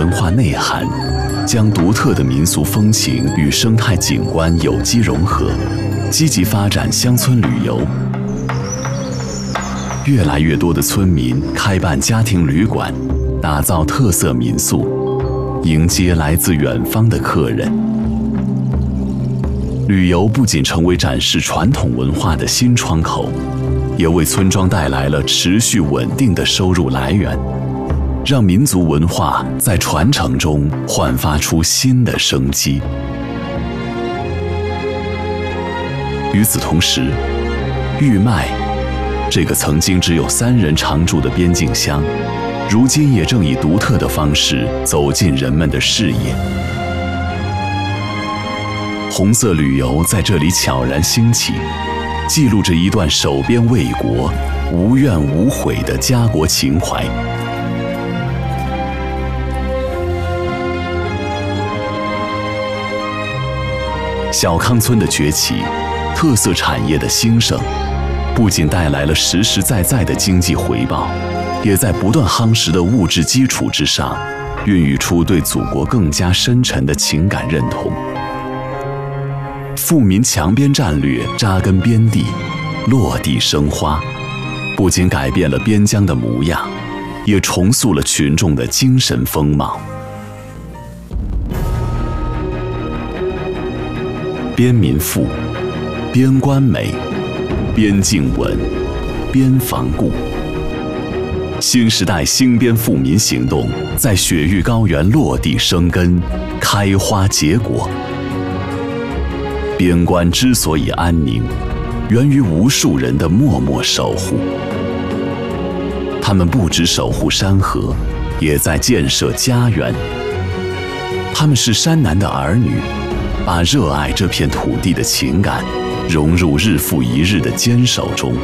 文化内涵，将独特的民俗风情与生态景观有机融合，积极发展乡村旅游。越来越多的村民开办家庭旅馆，打造特色民宿，迎接来自远方的客人。旅游不仅成为展示传统文化的新窗口，也为村庄带来了持续稳定的收入来源，让民族文化在传承中焕发出新的生机。与此同时，玉麦这个曾经只有3人常住的边境乡，如今也正以独特的方式走进人们的视野。红色旅游在这里悄然兴起，记录着一段守边卫国、无怨无悔的家国情怀。小康村的崛起，特色产业的兴盛，不仅带来了实实在在的经济回报，也在不断夯实的物质基础之上，孕育出对祖国更加深沉的情感认同。富民强边战略扎根边地，落地生花，不仅改变了边疆的模样，也重塑了群众的精神风貌。边民富，边关美，边境稳，边防固。新时代兴边富民行动在雪域高原落地生根，开花结果。边关之所以安宁，源于无数人的默默守护。他们不只守护山河，也在建设家园。他们是山南的儿女，把热爱这片土地的情感融入日复一日的坚守中。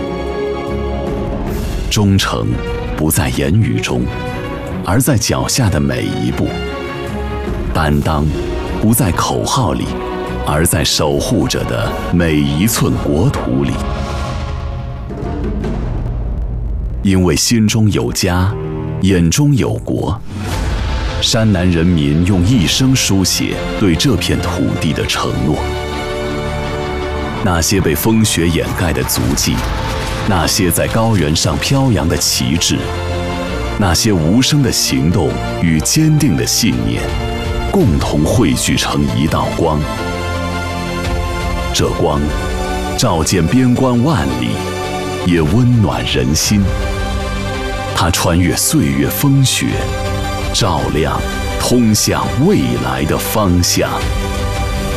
忠诚不在言语中，而在脚下的每一步；担当不在口号里，而在守护着的每一寸国土里。因为心中有家，眼中有国，山南人民用一生书写对这片土地的承诺。那些被风雪掩盖的足迹，那些在高原上飘扬的旗帜，那些无声的行动与坚定的信念，共同汇聚成一道光。这光照见边关万里，也温暖人心。它穿越岁月风雪，照亮通向未来的方向。